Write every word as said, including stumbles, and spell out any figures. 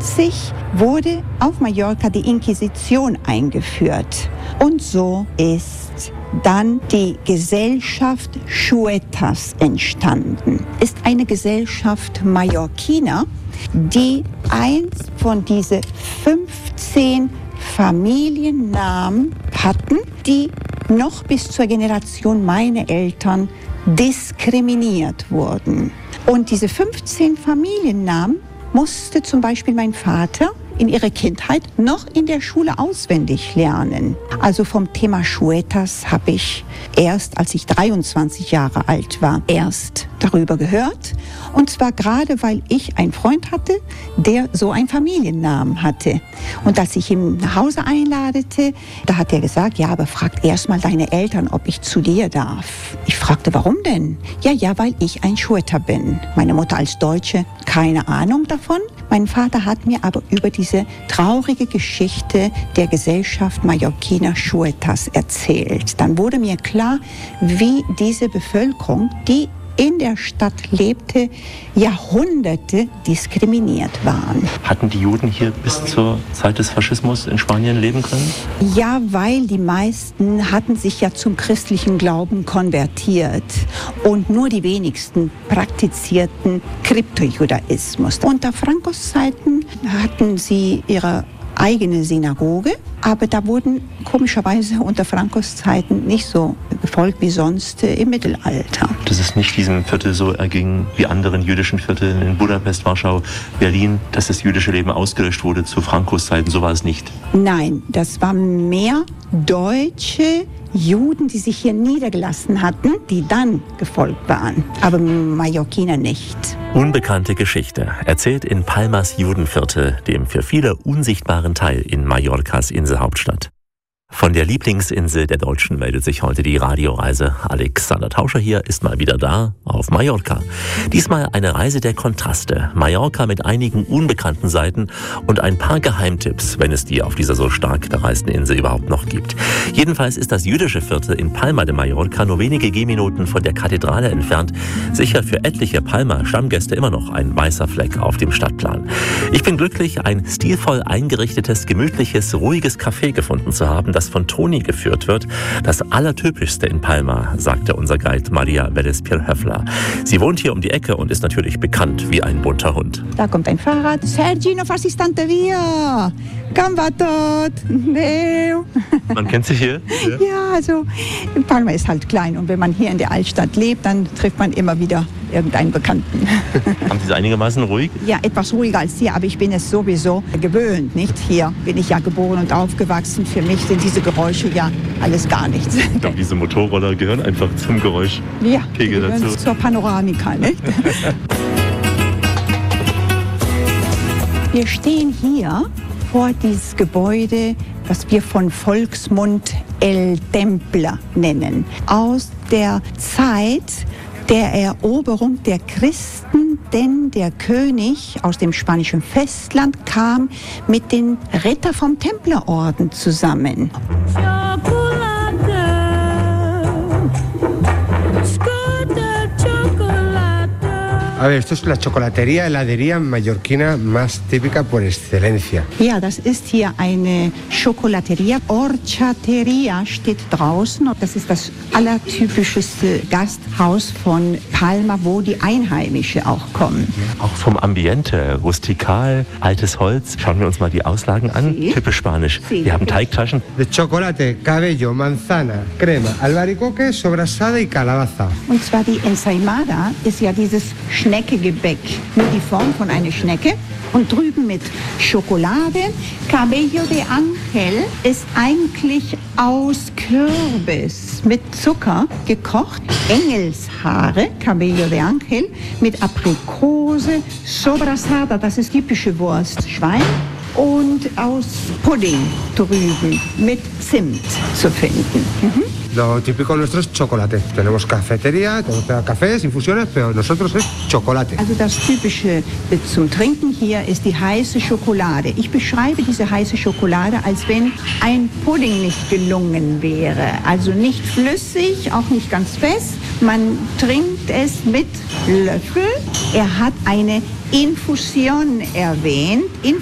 neunzehnhundertachtzig wurde auf Mallorca die Inquisition eingeführt. Und so ist dann die Gesellschaft Chuetas entstanden. Ist eine Gesellschaft Mallorquiner, die eins von diesen fünfzehn Familiennamen hatten, die noch bis zur Generation meiner Eltern diskriminiert wurden. Und diese fünfzehn Familiennamen musste zum Beispiel mein Vater in ihrer Kindheit noch in der Schule auswendig lernen. Also vom Thema Chuetas habe ich erst, als ich dreiundzwanzig Jahre alt war, erst darüber gehört. Und zwar gerade, weil ich einen Freund hatte, der so einen Familiennamen hatte. Und als ich ihn nach Hause einladete, da hat er gesagt, ja, aber frag erst mal deine Eltern, ob ich zu dir darf. Ich fragte, warum denn? Ja, ja, weil ich ein Chueta bin. Meine Mutter als Deutsche, keine Ahnung davon. Mein Vater hat mir aber über diese traurige Geschichte der Gesellschaft Mallorquiner Chuetas erzählt. Dann wurde mir klar, wie diese Bevölkerung, die in der Stadt lebte, Jahrhunderte diskriminiert waren. Hatten die Juden hier bis zur Zeit des Faschismus in Spanien leben können? Ja, weil die meisten hatten sich ja zum christlichen Glauben konvertiert und nur die wenigsten praktizierten Kryptojudaismus. Unter Francos Zeiten hatten sie ihre eigene Synagoge, aber da wurden komischerweise unter Francos Zeiten nicht so gefolgt wie sonst im Mittelalter. Dass es nicht diesem Viertel so erging wie anderen jüdischen Vierteln in Budapest, Warschau, Berlin, dass das jüdische Leben ausgelöscht wurde zu Francos Zeiten, so war es nicht? Nein, das war mehr deutsche Juden, die sich hier niedergelassen hatten, die dann gefolgt waren, aber Mallorquiner nicht. Unbekannte Geschichte, erzählt in Palmas Judenviertel, dem für viele unsichtbaren Teil in Mallorcas Inselhauptstadt. Von der Lieblingsinsel der Deutschen meldet sich heute die Radioreise. Alexander Tauscher hier ist mal wieder da auf Mallorca. Diesmal eine Reise der Kontraste. Mallorca mit einigen unbekannten Seiten und ein paar Geheimtipps, wenn es die auf dieser so stark bereisten Insel überhaupt noch gibt. Jedenfalls ist das jüdische Viertel in Palma de Mallorca nur wenige Gehminuten von der Kathedrale entfernt. Sicher für etliche Palma-Stammgäste immer noch ein weißer Fleck auf dem Stadtplan. Ich bin glücklich, ein stilvoll eingerichtetes, gemütliches, ruhiges Café gefunden zu haben, das von Toni geführt wird. Das Allertypischste in Palma, sagte unser Guide Maria Vélez-Pierre-Höffler. Sie wohnt hier um die Ecke und ist natürlich bekannt wie ein bunter Hund. Da kommt ein Fahrrad. Sergi, no fas istante via. Kam va tot. Man kennt sich hier? Ja, ja, also Palma ist halt klein und wenn man hier in der Altstadt lebt, dann trifft man immer wieder irgendeinen Bekannten. Haben Sie es einigermaßen ruhig? Ja, etwas ruhiger als hier, aber ich bin es sowieso gewöhnt, nicht? Hier bin ich ja geboren und aufgewachsen. Für mich sind diese Geräusche ja alles gar nichts. Ich glaube, diese Motorroller gehören einfach zum Geräusch. Ja, Kegel die gehören dazu. Zur Panoramika, nicht? Wir stehen hier vor dieses Gebäude, was wir von Volksmund El Temple nennen. Aus der Zeit der Eroberung der Christen, denn der König aus dem spanischen Festland kam mit den Ritter vom Templerorden zusammen. A ver, esto es la chocolatería, heladería mallorquina más típica por excelencia. Ja, das ist hier eine Schokolateria. Horchateria steht draußen. Das ist das allertypischste Gasthaus von Palma, wo die Einheimischen auch kommen. Auch vom Ambiente, rustikal, altes Holz. Schauen wir uns mal die Auslagen an. Sí. Typisch spanisch. Sí. Wir haben Teigtaschen. De chocolate, cabello, manzana, crema, albaricoque, sobrasada y calabaza. Und zwar die Ensaimada ist ja dieses Schneckegebäck. Nur die Form von einer Schnecke. Und drüben mit Schokolade. Cabello de Ángel ist eigentlich aus Kürbis mit Zucker gekocht. Engelshaare, Cabello de Ángel, mit Aprikose, Sobrasada, das ist typische Wurst, Schwein. Und aus Pudding drüben mit Zimt zu finden. Mhm. Lo típico nuestro es chocolate. Tenemos cafetería, tenemos cafés, infusiones, pero nosotros es chocolate. Also das Typische zum Trinken hier ist die heiße Schokolade. Ich beschreibe diese heiße Schokolade, als wenn ein Pudding nicht gelungen wäre. Also nicht flüssig, auch nicht ganz fest. Man trinkt es mit Löffel. Er hat eine Infusion erwähnt.